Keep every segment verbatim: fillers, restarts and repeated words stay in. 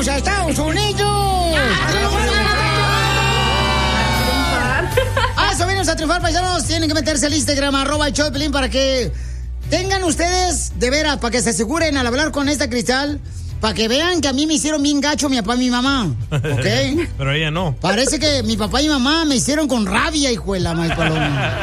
¡Vamos a Estados Unidos! ¡Ah, eso venimos a triunfar, paisanos! Tienen que meterse al Instagram, arroba el show de Pelín, para que tengan ustedes, de veras, para que se aseguren al hablar con esta Cristal, para que vean que a mí me hicieron bien gacho mi papá y mi mamá, ¿ok? Pero ella no. Parece que mi papá y mi mamá me hicieron con rabia, hijo de la maíz paloma.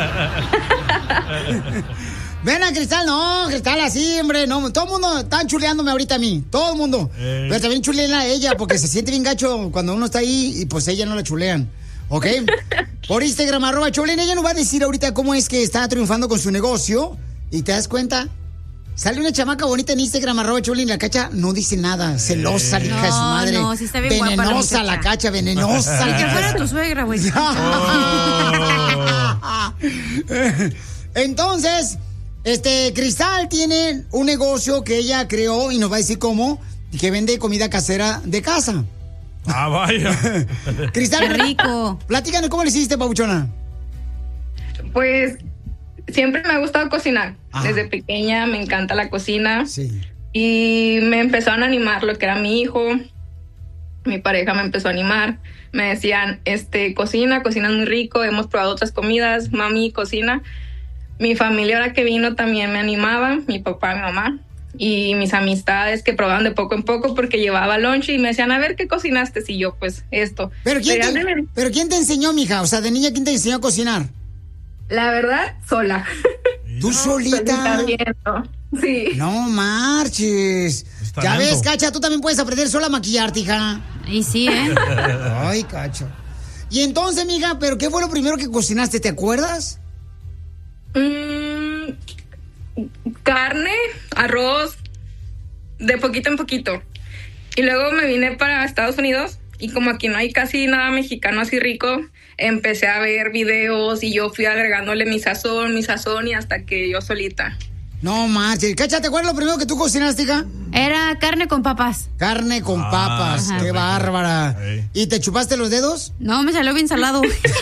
Ven a Cristal, no, Cristal así, hombre, no, todo el mundo está chuleándome ahorita a mí, todo el mundo. Eh. Pero también chulean a ella, porque se siente bien gacho cuando uno está ahí y pues ella no la chulean, ¿ok? Por Instagram, arroba Choplin, ella nos va a decir ahorita cómo es que está triunfando con su negocio, y te das cuenta, sale una chamaca bonita en Instagram, arroba Choplin, la Cacha no dice nada, celosa, la hija de su madre. No, sí está bien venenosa guapa la, la Cacha, venenosa. Ni que fuera tu suegra, güey. Oh. Entonces... Este, Cristal tiene un negocio que ella creó y nos va a decir cómo, que vende comida casera de casa. Ah, vaya. Cristal, qué rico. Platícanos, ¿cómo le hiciste, papuchona? Pues siempre me ha gustado cocinar. Ajá. Desde pequeña me encanta la cocina. Sí. Y me empezaron a animar lo que era mi hijo. Mi pareja me empezó a animar. Me decían, este, cocina, cocinas muy rico. Hemos probado otras comidas. Mami, cocina. Mi familia, ahora que vino, también me animaba, mi papá, mi mamá, y mis amistades que probaban de poco en poco porque llevaba lunch y me decían, a ver, ¿qué cocinaste? Y yo, pues, esto. ¿Pero quién, te, ¿Pero quién te enseñó, mija? O sea, de niña, ¿quién te enseñó a cocinar? La verdad, sola. ¿Tú solita? Solita sí. No marches. Ya lento. ves, Cacha, tú también puedes aprender sola a maquillarte, hija. Y sí, ¿eh? Ay, Cacha. Y entonces, mija, ¿pero qué fue lo primero que cocinaste? ¿Te acuerdas? Mm, carne, arroz, de poquito en poquito. Y luego me vine para Estados Unidos y como aquí no hay casi nada mexicano así rico, empecé a ver videos y yo fui agregándole mi sazón, mi sazón y hasta que yo solita. No marches. Cacha, ¿te acuerdas lo primero que tú cocinaste, hija? Era carne con papas. Carne con ah, papas. Ajá. Qué bárbara. Hey. ¿Y te chupaste los dedos? No, me salió bien salado.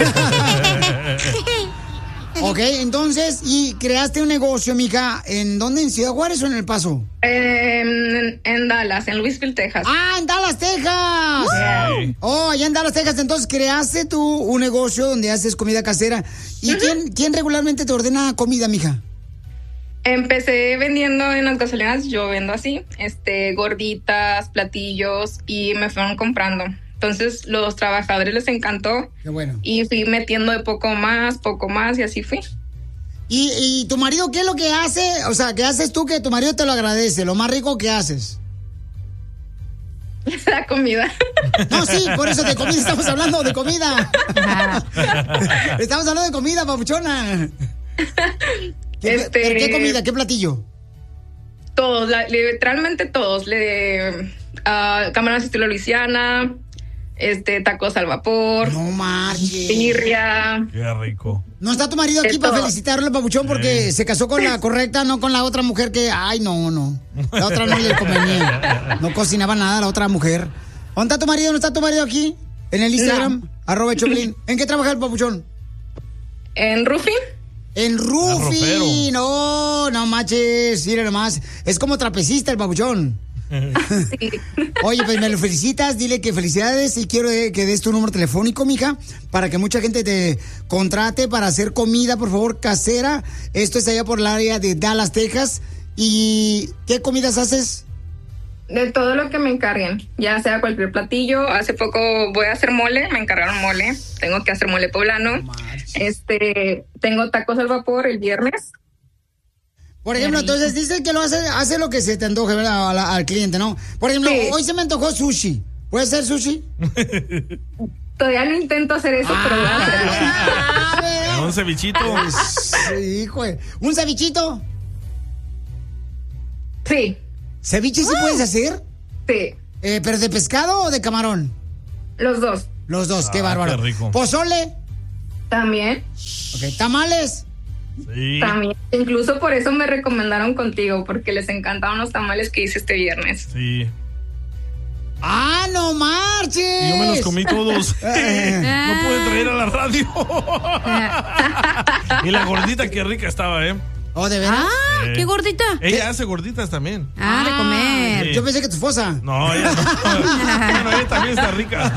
Ok, entonces, ¿y creaste un negocio, mija? ¿En dónde? ¿En Ciudad Juárez o en El Paso? En, en Dallas, en Louisville, Texas. ¡Ah, en Dallas, Texas! Sí. Oh, allá en Dallas, Texas. Entonces, creaste tú un negocio donde haces comida casera. ¿Y uh-huh. quién, quién regularmente te ordena comida, mija? Empecé vendiendo en las gasolineras, yo vendo así, este, gorditas, platillos, y me fueron comprando. Entonces, los trabajadores les encantó. Qué bueno. Y fui metiendo de poco más, poco más, y así fui. ¿Y, y tu marido qué es lo que hace? O sea, ¿qué haces tú que tu marido te lo agradece? Lo más rico que haces. La comida. No, sí, por eso de comida estamos hablando, de comida. Estamos hablando de comida, papuchona. ¿Qué, este... ¿Pero qué comida? ¿Qué platillo? Todos, la, literalmente todos. Le, uh, camarones estilo Luisiana, este, tacos al vapor. No marches. Birria. Qué rico. No está tu marido aquí Esto. para felicitarlo, papuchón, porque eh. se casó con la correcta, no con la otra mujer que, ay, no, no. La otra no le convenía. No cocinaba nada la otra mujer. ¿Dónde está tu marido? ¿No está tu marido aquí? En el Instagram, no. arroba Choplin. ¿En qué trabaja el papuchón? En roofing. En roofing, no, no manches, mira nomás. Es como trapecista el papuchón. Sí. Oye, pues me lo felicitas, dile que felicidades y quiero que des tu número telefónico, mija, para que mucha gente te contrate para hacer comida, por favor, casera. Esto es allá por el área de Dallas, Texas. ¿Y qué comidas haces? De todo lo que me encarguen, ya sea cualquier platillo. Hace poco voy a hacer mole, me encargaron mole. Tengo que hacer mole poblano. Oh, este, tengo tacos al vapor el viernes. Por ejemplo, entonces dice que lo hace, hace lo que se te antoje, ¿verdad? Al, al cliente, ¿no? Por ejemplo, sí. Hoy se me antojó sushi. ¿Puede ser sushi? Todavía no intento hacer eso, ah, pero voy a hacerlo. Ah, un cevichito. Sí, hijo. ¿Un cevichito? Sí. ¿Ceviche sí uh, puedes hacer? Sí. Eh, ¿Pero de pescado o de camarón? Los dos. Los dos, ah, qué bárbaro. Qué rico. ¿Pozole? También. Ok, ¿tamales? Sí. También. Incluso por eso me recomendaron contigo, porque les encantaban los tamales que hice este viernes. Sí. ¡Ah, no marches! Y yo me los comí todos. No pude traer a la radio. Y la gordita, qué rica estaba, ¿eh? ¿Oh, de veras? Ah, Eh. qué gordita. Ella hace gorditas también. Ah, de comer. sí. Yo pensé que tu esposa. No, ella no. Bueno, ella también está rica.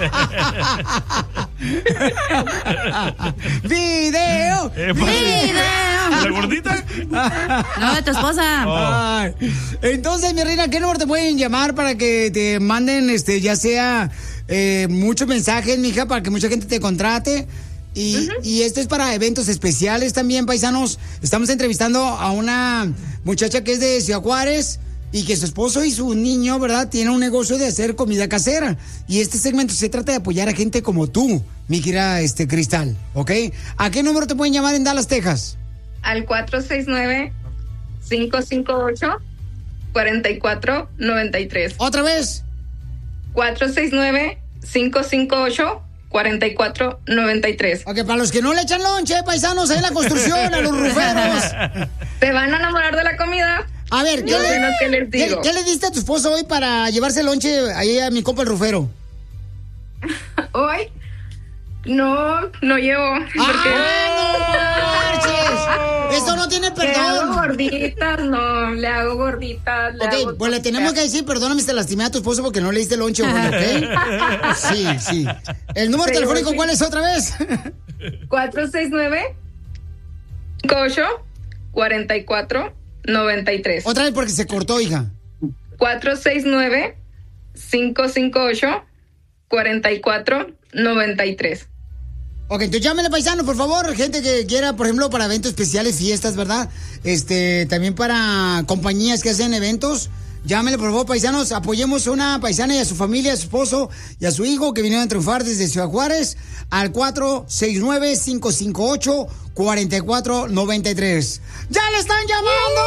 ¡Video! Eh, padre. ¡Video! ¿La gordita? No, de tu esposa. Oh. Ay. Entonces, mi reina, ¿qué número te pueden llamar para que te manden, este, ya sea eh, muchos mensajes, mija, para que mucha gente te contrate? Y, uh-huh. y esto es para eventos especiales también, paisanos. Estamos entrevistando a una muchacha que es de Ciudad Juárez y que su esposo y su niño, ¿verdad?, tienen un negocio de hacer comida casera. Y este segmento se trata de apoyar a gente como tú, mi querida este, Cristal, ¿ok? ¿A qué número te pueden llamar en Dallas, Texas? Al cuatro seis nueve, cinco cinco ocho, cuatro cuatro nueve tres. ¿Otra vez? cuatro seis nueve, cinco cinco ocho, cuatro cuatro nueve tres. Ok, para los que no le echan lonche, paisanos, ahí en la construcción, a los ruferos. ¿Te van a enamorar de la comida? A ver, ¿qué, no le, sé lo que les digo. ¿qué, ¿qué le diste a tu esposo hoy para llevarse lonche ahí a mi compa el rufero? ¿Hoy? No, no llevo. Porque... ¡Ah, no marches! Eso no tiene perdón. Le hago gorditas, no, le hago gorditas. Le ok, hago pues le tenemos que decir, perdóname si te lastimé a tu esposo porque no le diste lonche hoy, ¿ok? Sí, sí. ¿El número sí, telefónico sí. cuál es otra vez? cuatro seis nueve, cinco ocho, cuatro cuatro nueve tres. Otra vez porque se cortó, hija. cuatro seis nueve, cinco cinco ocho, cuatro cuatro nueve tres. Ok, entonces llámenle, paisano, por favor, gente que quiera, por ejemplo, para eventos especiales, fiestas, ¿verdad? Este, también para compañías que hacen eventos. Llámenle, por favor, paisanos, apoyemos a una paisana y a su familia, a su esposo y a su hijo que vinieron a triunfar desde Ciudad Juárez al cuatro seis nueve, cinco cinco ocho, cuatro cuatro nueve tres. ¡Ya le están llamando!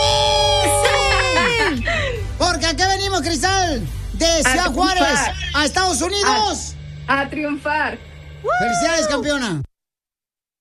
¡Sí! Porque aquí venimos, Cristal, de Ciudad Juárez a Estados Unidos. A, a triunfar. ¡Felicidades, campeona!